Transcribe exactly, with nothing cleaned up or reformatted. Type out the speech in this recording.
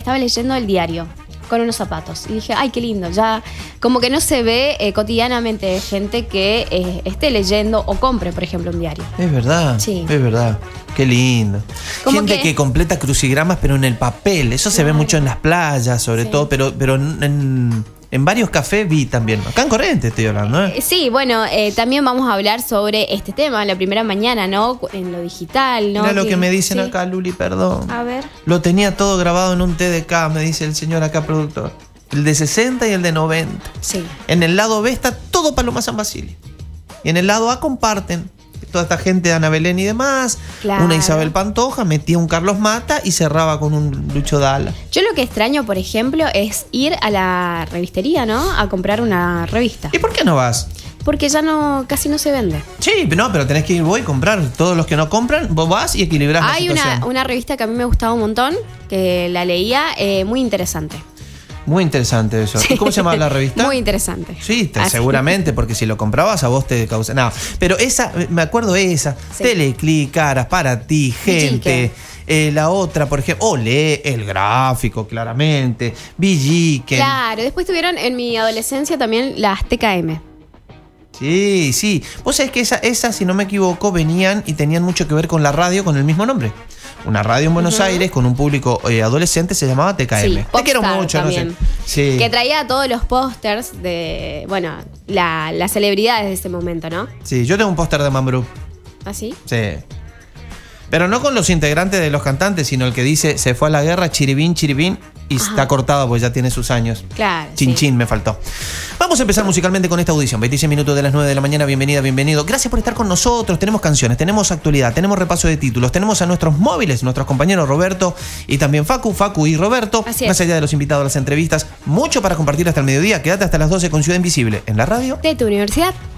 estaba leyendo el diario con unos zapatos. Y dije, ay, qué lindo. Ya como que no se ve eh, cotidianamente gente que eh, esté leyendo o compre, por ejemplo, un diario. Es verdad, sí. es verdad. Qué lindo. Como Gente que... que completa crucigramas, pero en el papel. Eso claro. se ve mucho en las playas, sobre sí. todo, pero, pero en, en varios cafés vi también. Acá en Corrientes estoy hablando, ¿eh? Sí, bueno, eh, también vamos a hablar sobre este tema, la primera mañana, ¿no? En lo digital, ¿no? Mira lo que, que me dicen sí. acá, Luli, perdón. A ver. Lo tenía todo grabado en un T D K, me dice el señor acá, productor. El de sesenta y el de noventa. Sí. En el lado B está todo Paloma San Basilio. Y en el lado A comparten. Toda esta gente de Ana Belén y demás. Claro. Una Isabel Pantoja, metía un Carlos Mata y cerraba con un Lucho Dalla. Yo lo que extraño, por ejemplo, es ir a la revistería, ¿no? A comprar una revista. ¿Y por qué no vas? Porque ya no, casi no se vende. Sí, no, pero tenés que ir vos y comprar. Todos los que no compran, vos vas y equilibrás la situación. Hay una, una revista que a mí me gustaba un montón, que la leía, eh, muy interesante. Muy interesante eso. Sí. ¿Cómo se llama la revista? Muy interesante. Sí, te, seguramente, porque si lo comprabas a vos te causa... No, pero esa, me acuerdo de esa. Sí. Teleclick, Caras para ti, Gente. Eh, la otra, por ejemplo, Olé, El Gráfico, claramente. Villiquen. Claro, después tuvieron en mi adolescencia también las T K M. Sí, sí. Vos sabés que esas, esa, si no me equivoco, venían y tenían mucho que ver con la radio con el mismo nombre. Una radio en Buenos uh-huh. Aires con un público eh, adolescente se llamaba T K M. Sí, te quiero mucho, también. no sé. Sí. Que traía todos los pósters de, bueno, la, las celebridades de ese momento, ¿no? Sí, yo tengo un póster de Mambrú. ¿Ah, sí? Sí. Pero no con los integrantes de los cantantes, sino el que dice se fue a la guerra, chiribín, chiribín, y Ajá. está cortado porque ya tiene sus años. Claro. Chin, sí. chin, me faltó. Vamos a empezar musicalmente con esta audición. veintiséis minutos de las nueve de la mañana. Bienvenida, bienvenido. Gracias por estar con nosotros. Tenemos canciones, tenemos actualidad, tenemos repaso de títulos, tenemos a nuestros móviles, nuestros compañeros Roberto y también Facu, Facu y Roberto. Así es. Más allá de los invitados a las entrevistas, mucho para compartir hasta el mediodía. Quédate hasta las doce con Ciudad Invisible en la radio de tu universidad.